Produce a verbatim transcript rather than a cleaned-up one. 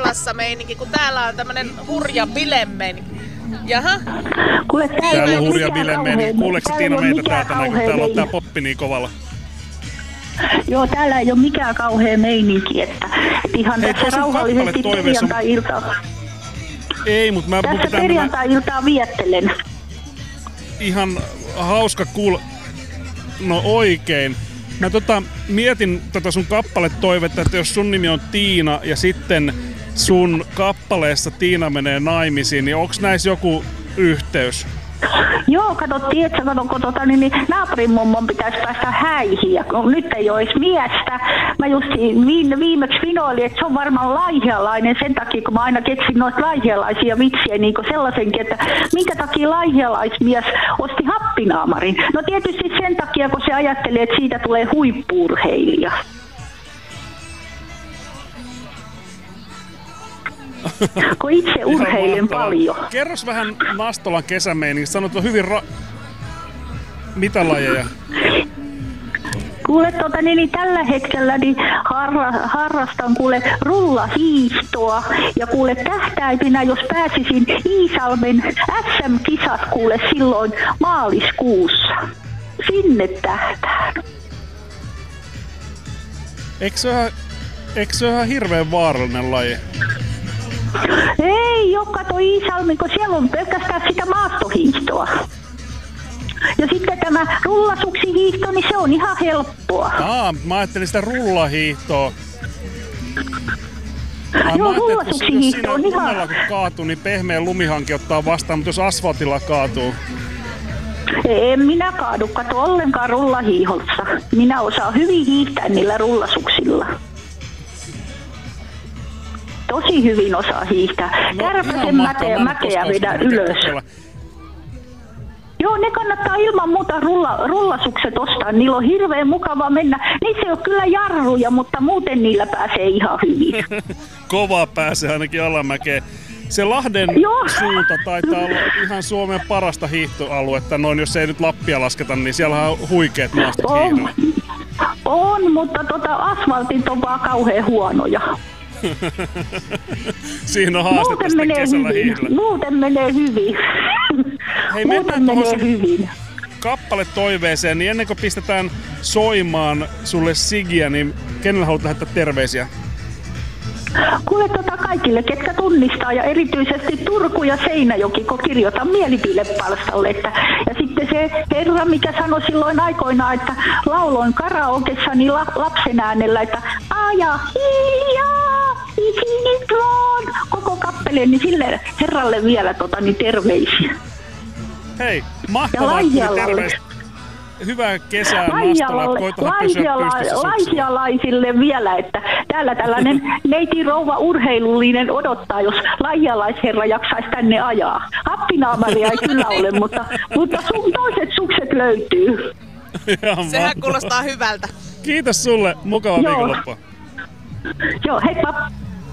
Vaasassa meininki, kun täällä on tämmönen hurja bilemeininki. Jaha. Kuule, täällä, Täällä on ei hurja mikään bilemeininki. kauhean- Kuuleeko täällä Tiina ei ole meitä mikään täältä näin, kun kauhean täällä on tää meininki. poppi niin kovalla? Joo, täällä ei ole mikään kauhea meininki, että, että ihan Hei, tässä tuossa on rauhallisesti kappale toiveessa. perjantai-iltaa. Ei, mutta mä mun Tässä pitää mennä perjantai-iltaa viettelen. ihan hauska kuul... No oikein. Mä tota, mietin tota sun kappaletoivetta, että jos sun nimi on Tiina ja sitten sun kappaleessa Tiina menee naimisiin, niin onks näissä joku yhteys? Joo, kato, tietsä, kato, kun tota, niin, niin naapurin mummon pitäisi päästä häihin, ja kun nyt ei ole edes miestä. Mä just viime, viimeksi vinoilin, että se on varmaan laihialainen sen takia, kun mä aina keksin noita laihialaisia vitsiä, niin kuin sellaisenkin, että minkä takia laihialaismies osti happinaamarin. No tietysti sen takia, kun se ajattelee, että siitä tulee huippu-urheilija. Kun itse urheilen paljon. Kerros vähän Nastolan kesämeiningistä. Sanot on hyvin ra... Mitä lajeja? Kuule, tota, niin, niin tällä hetkellä niin harra, harrastan kuule rullahiihtoa ja kuule tähtäiminä, jos pääsisin Iisalmen äs äm-kisat kuule silloin maaliskuussa. Sinne tähtään. Eikö se ole, eikö se ole ihan hirveän vaarallinen laji? Ei oo, kato Iisalmi, kun siellä on pelkästään sitä maastohiihtoa. Ja sitten tämä rullasuksihiihto, niin se on ihan helppoa. Aa, mä ajattelin sitä rullahiihtoa. Aa, Joo, mä ajattelin, että jos- jos rullasuksihiihto siinä on ihan... lumella kun kaatuu, niin pehmeä lumihanki ottaa vastaan, mutta jos asfaltilla kaatuu... En minä kaadu, kato ollenkaan rullahiihossa. Minä osaan hyvin hiihtää niillä rullasuksilla. Tosi hyvin osaa hiihtää. No, Kärpäsen ihan mahtavaa. mäkeä, Mä en mäkeä koskaan vedä sitä mitenkään ylös. kokeilla. Joo, ne kannattaa ilman muuta rulla, rullasukset ostaa. Niillä on hirveän mukava mennä. Niissä ei ole kyllä jarruja, mutta muuten niillä pääsee ihan hyvin. Kovaa pääsee ainakin alamäkeen. Se Lahden Joo. suunta taitaa olla ihan Suomen parasta hiihtoaluetta. Noin, jos ei nyt Lappia lasketa, niin siellä on huikeet maastot On, hiihdolla. on, mutta tota, asfaltit on vaan kauhean huonoja. Siinä on haastetta Muuten sitten menee kesällä hyvin. hiihdolla. Muuten menee hyvin. Hei, Muuten mennään tuohon menee sun hyvin. kappale toiveeseen, niin ennen kuin pistetään soimaan sulle Sigiä, niin kenelle haluat lähettää terveisiä? Kuule tota kaikille, ketkä tunnistaa ja erityisesti Turku ja Seinäjoki, kun kirjoitan mielipideparstalle. Että, ja sitten se herra, mikä sanoi silloin aikoinaan, että lauloin karaokessani la, lapsen äänellä, että aja hiljaa, isinitron, koko kappeleen, niin sille herralle vielä tota, niin terveisiä. Hei, Ja mahtavaa, tuli Laihjalalle. terveistä. Hyvää kesää Nastola, Laihjalalle, koitahan pysyä laihjala, pystyssä syksyllä. laihjalaisille vielä, että täällä tällainen neiti rouva urheilullinen odottaa, jos laihjalaisherra jaksaisi tänne ajaa. Happinaamaria ei kyllä ole, mutta, mutta sun toiset sukset löytyy. Ihan Sehän mahtavaa. kuulostaa hyvältä. Kiitos sulle, mukavaa Joo. viikonloppua. Joo, heippa!